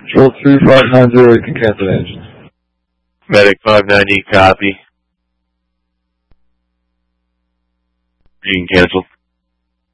Control 2590, you can cancel engines. Medic 590, copy. You can cancel.